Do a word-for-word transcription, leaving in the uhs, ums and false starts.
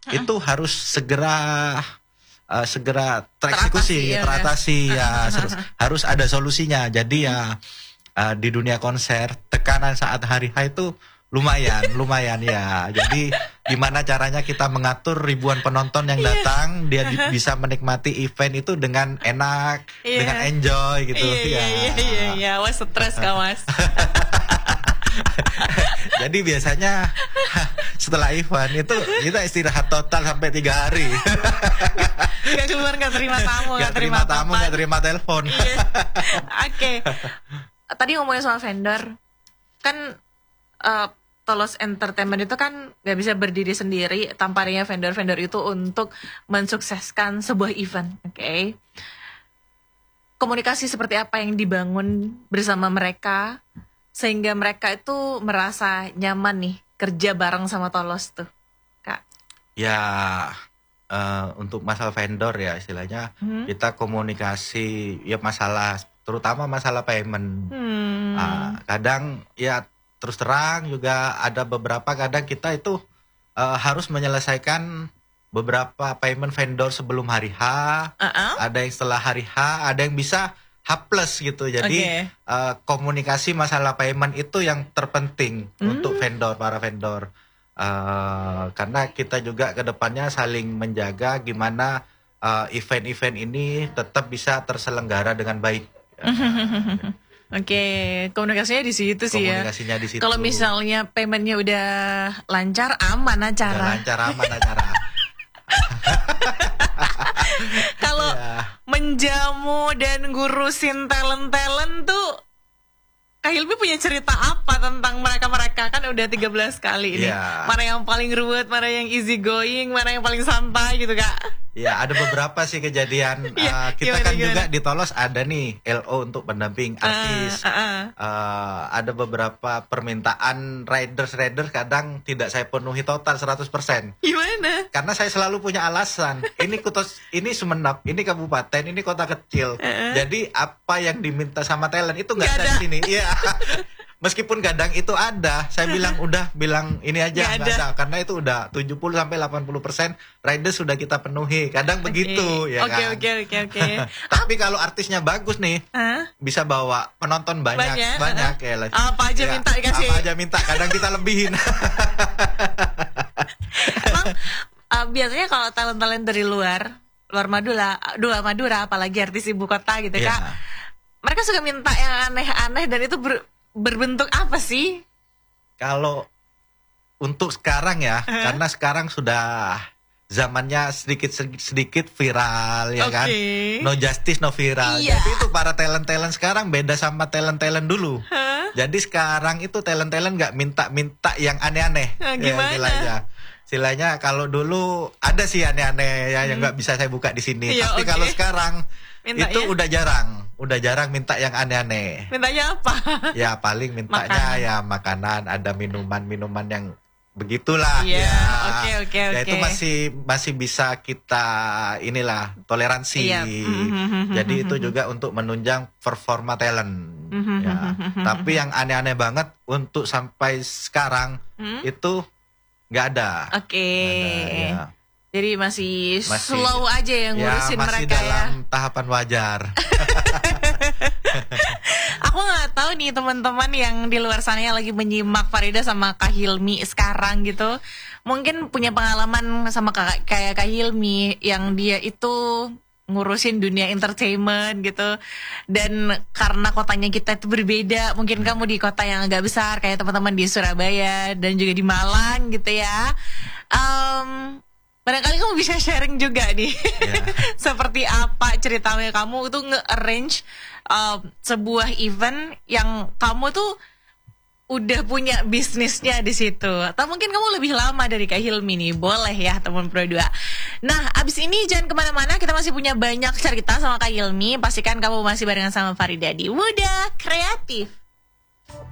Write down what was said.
itu harus segera uh, segera tereksekusi, Teratasi, ya, teratasi ya. ya, harus harus ada solusinya. Jadi ya uh, di dunia konser tekanan saat hari H itu lumayan, lumayan ya. Jadi gimana caranya kita mengatur ribuan penonton yang datang, dia di, bisa menikmati event itu dengan enak, yeah. dengan enjoy gitu. Iya, ya. iya, iya, iya. Wah, stres kak Mas. Jadi biasanya setelah event itu kita istirahat total sampai tiga hari. Gak keluar, gak terima tamu, gak, gak terima, terima tamu, gak terima telepon. Iya. Oke. Okay. Tadi ngomongin soal vendor, kan uh, Tolos Entertainment itu kan gak bisa berdiri sendiri tanpa adanya vendor-vendor itu untuk mensukseskan sebuah event, oke? Okay? Komunikasi seperti apa yang dibangun bersama mereka sehingga mereka itu merasa nyaman nih kerja bareng sama Tolos tuh, Kak? Ya, uh, untuk masalah vendor ya istilahnya hmm. kita komunikasi ya masalah, terutama masalah payment. Hmm. Uh, kadang ya terus terang juga ada beberapa kadang kita itu uh, harus menyelesaikan beberapa payment vendor sebelum hari H, uh-uh. ada yang setelah hari H, ada yang bisa H plus gitu. Jadi okay. uh, komunikasi masalah payment itu yang terpenting mm. untuk vendor, para vendor. Uh, karena kita juga ke depannya saling menjaga gimana uh, event-event ini tetap bisa terselenggara dengan baik. Uh, Oke, okay. komunikasinya di situ sih ya. Komunikasinya di situ. Kalau misalnya paymentnya udah lancar, aman acara. Udah lancar, aman acara. Kalau yeah. menjamu dan ngurusin talent-talent tuh, Kak Hilmi punya cerita apa tentang mereka-mereka? Kan udah tiga belas kali ini. Yeah. Mana yang paling ruwet, mana yang easy going, mana yang paling santai gitu, Kak? Ya, ada beberapa sih kejadian. ya, uh, kita gimana, kan gimana? juga di Tolos ada nih L O untuk pendamping artis. Uh, uh, uh. Uh, ada beberapa permintaan riders-riders kadang tidak saya penuhi total seratus persen. Gimana? Karena saya selalu punya alasan. Ini kutos, ini Sumenep, ini kabupaten, ini kota kecil. Uh, uh. Jadi apa yang diminta sama talent itu nggak ada di sini. Iya. Meskipun kadang itu ada, saya bilang udah bilang ini aja nggak ada. ada karena itu udah tujuh puluh sampai delapan puluh persen riders sudah kita penuhi. Kadang okay. begitu ya okay, kan. Oke oke oke oke. Tapi kalau artisnya bagus nih, huh? bisa bawa penonton banyak banyak, banyak uh, ya. Apa aja ya, minta dikasih. Apa aja minta, kadang kita lebihin. Emang uh, biasanya kalau talent-talent dari luar, luar Madura, luar Madura apalagi artis ibu kota gitu yeah. Kak. Mereka suka minta yang aneh-aneh dan itu ber berbentuk apa sih? Kalau untuk sekarang ya, uh-huh. karena sekarang sudah zamannya sedikit sedikit viral ya okay. kan, no justice no viral. Yeah. Jadi itu para talent talent sekarang beda sama talent talent dulu. Huh? Jadi sekarang itu talent talent nggak minta-minta yang aneh-aneh. Nah, gimana? Ya, istilahnya. Istilahnya kalau dulu ada sih aneh-aneh ya hmm. yang nggak bisa saya buka di sini. Iya, Tapi okay. kalau sekarang mintanya? Itu udah jarang, udah jarang minta yang aneh-aneh. Mintanya apa? Ya paling mintanya makanan. Ya makanan, ada minuman-minuman yang begitulah. Iya, ya. Oke oke oke. Ya itu masih masih bisa kita inilah toleransi. Iya. Jadi itu juga untuk menunjang performa talent. ya. Tapi yang aneh-aneh banget untuk sampai sekarang hmm? itu nggak ada. Oke. Okay. Ya. Jadi masih, masih slow aja yang ya, ngurusin masih mereka dalam ya. tahapan wajar. Aku nggak tahu nih teman-teman yang di luar sana yang lagi menyimak Farida sama Kak Hilmi sekarang gitu, mungkin punya pengalaman sama kak, kayak Kak Hilmi yang dia itu ngurusin dunia entertainment gitu. Dan karena kotanya kita itu berbeda, mungkin kamu di kota yang agak besar kayak teman-teman di Surabaya dan juga di Malang gitu ya. Um, Barangkali kamu bisa sharing juga nih yeah. seperti apa ceritanya kamu itu nge-arrange uh, sebuah event yang kamu tuh udah punya bisnisnya di situ. Atau mungkin kamu lebih lama dari Kak Hilmi nih, boleh ya teman Pro dua. Nah abis ini jangan kemana-mana, kita masih punya banyak cerita sama Kak Hilmi. Pastikan kamu masih barengan sama Farida di Muda Kreatif.